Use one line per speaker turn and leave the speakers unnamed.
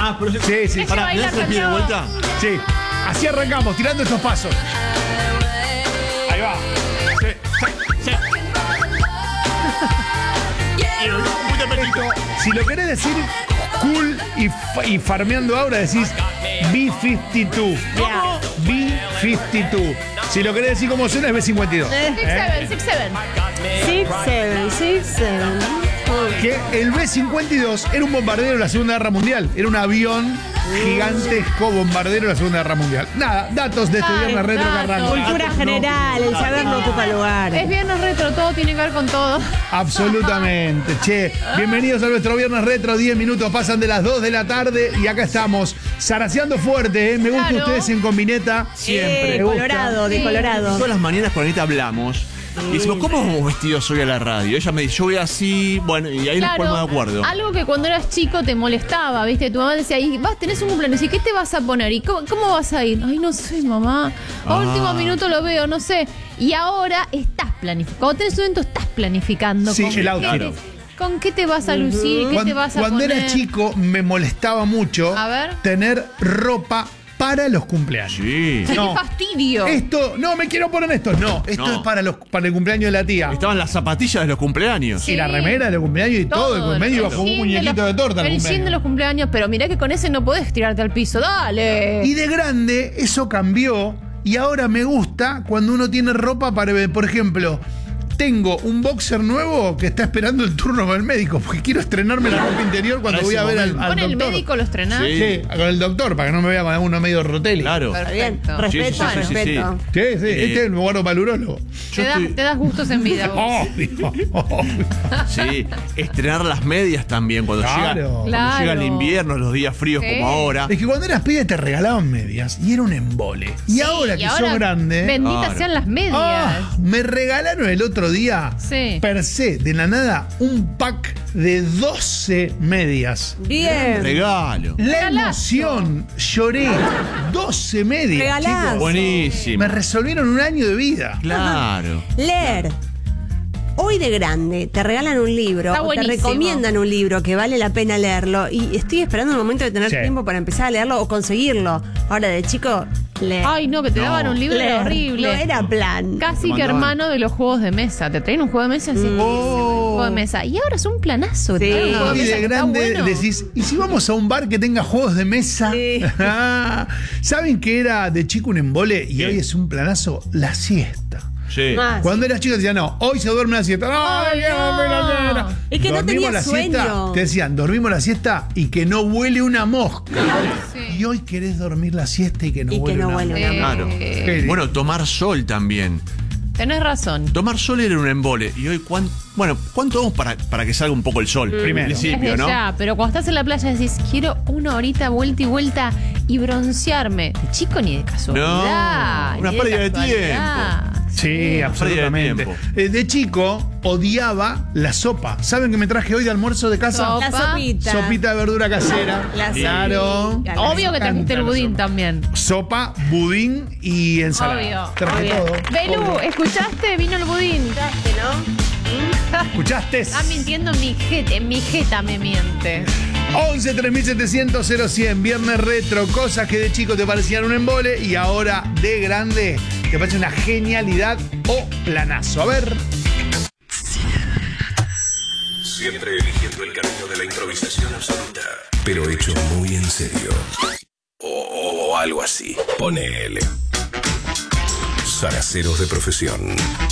Ah, pero yo...
Sí, sí.
Pará, ¿me das el pie de vuelta?
Sí. Así arrancamos, tirando estos pasos. Ahí va.
Sí, sí, sí. Muy de pelito.
Si lo querés decir cool y farmeando ahora, decís B52.
Yeah.
B52. Si lo querés decir como suena, es B52.
6'7".
6'7".
Que el B-52 era un bombardero de la Segunda Guerra Mundial. Era un avión gigantesco bombardero de la Segunda Guerra Mundial. Nada, datos de este viernes retro que arranca.
Cultura general, el saber no ocupa lugar.
Es viernes retro, todo tiene que ver con todo.
Absolutamente. Che, bienvenidos a nuestro viernes retro. 10 minutos pasan de las 2 de la tarde y acá estamos. Zaraseando fuerte, ¿eh? Me gusta
Claro.
ustedes en combineta. Siempre. Me gusta.
Colorado, de
Sí.
Colorado.
Todas las mañanas con Anita hablamos y decimos, ¿cómo vamos vestidos hoy a la radio? Ella me dice, yo voy así, bueno, y ahí nos ponemos de acuerdo.
Algo que cuando eras chico te molestaba, ¿viste? Tu mamá decía, tenés un cumpleaños, ¿y qué te vas a poner? ¿Y cómo vas a ir? Ay, no sé, mamá. A último minuto lo veo, no sé. Y ahora estás planificando. Cuando tenés un evento, estás planificando.
Sí,
con
el outfit.
qué ¿Con qué te vas a lucir? ¿Qué te vas a
Cuando
poner?
era chico me molestaba mucho
A ver.
tener ropa para los cumpleaños.
Sí.
¡Qué
No.
fastidio!
Esto, no, me quiero poner esto. No, esto
No.
es para el cumpleaños de la tía.
Estaban las zapatillas de los cumpleaños.
Sí.
Y la remera de los cumpleaños y todo. El cumpleaños iba como un muñequito de torta al
El jean de
cumpleaños.
los cumpleaños, pero mirá que con ese no podés tirarte al piso. ¡Dale!
Y de grande eso cambió y ahora me gusta cuando uno tiene ropa para ver. Por ejemplo, tengo un boxer nuevo que está esperando el turno con el médico porque quiero estrenarme la ropa interior cuando
Para
voy a
ese
ver al
momento.
doctor.
Con el médico lo estrenás.
Sí.
Sí, con el doctor, para que no me vea con uno medio rotelli.
Claro.
Está bien.
Perfecto.
Respeto,
Sí, sí, sí, sí,
respeto.
Sí, sí, este es el guardo para el urólogo.
Yo estoy-
Te das gustos en vida. vos.
Obvio.
Sí, estrenar las medias también cuando,
Claro.
cuando llega el
Claro.
invierno, los días fríos
Sí.
como ahora.
Es que cuando eras pibe te regalaban medias y era un embole. Y ahora que sos grande.
Benditas
Claro.
sean las medias.
Me regalaron el otro día,
Sí.
per se, de la nada, un pack de 12 medias.
Bien.
Regalo.
La
Regalazo.
emoción, lloré. 12 medias.
Regalazo.
chicos.
Buenísimo.
Me resolvieron un año de vida.
Claro.
Leer. Hoy de grande te regalan un libro,
Está
o te
buenísimo.
recomiendan un libro que vale la pena leerlo y estoy esperando el momento de tener
Sí.
tiempo para empezar a leerlo o conseguirlo. Ahora de chico, leer.
Ay, no, que te
No.
daban un libro era
Leer.
horrible.
No era plan.
Casi
Te
que
mandaban.
hermano de los juegos de mesa. Te traen un juego de mesa así.
Oh.
Un juego de mesa. Y ahora es un planazo.
Sí.
Te traen un juego
Y
de mesa
de
que está
grande
bueno.
decís, ¿y si vamos a un bar que tenga juegos de mesa?
Sí.
¿Saben que era de chico un embole y
¿Qué?
hoy es un planazo? La siesta.
Sí.
Más.
Cuando eras chico decían, no, hoy se duerme la siesta.
Ay,
¡Ay,
no.
la siesta!
Es que no
Dormimos
tenía
la siesta,
sueño.
te decían, dormimos la siesta y que no huele una mosca.
Sí.
Y hoy querés dormir la siesta y que no
Y que
huele
no
una
huele
mosca.
una
Claro.
Qué
Bueno, tomar sol también.
Tenés razón.
Tomar sol era un embole. Y hoy, ¿cuánto vamos para que salga un poco el sol?
Primero.
Al principio,
Desde
¿no?
ya, pero cuando estás en la playa decís, quiero una horita vuelta y vuelta y broncearme. De chico ni de casualidad.
No, una
ni de
pérdida de
casualidad.
Sí,
pérdida
absolutamente.
de
De chico odiaba la sopa. ¿Saben que me traje hoy de almuerzo de casa?
Sopa.
La sopita.
Sopita de verdura casera.
La
Claro.
sopita.
Obvio que trajiste el
encanta la
budín
sopa.
también.
Sopa, budín y ensalada.
Obvio.
Traje
obvio.
todo.
Belú,
Obvio.
¿escuchaste? Vino el budín.
¿Escuchaste, no?
¿Escuchaste?
Está mintiendo en mi jeta me miente.
11 3700 0100, viernes retro, cosas que de chico te parecían un embole y ahora de grande te parece una genialidad o planazo. A ver.
Siempre eligiendo el camino de la improvisación absoluta, pero hecho muy en serio. O algo así. Ponele. Zaraceros de profesión.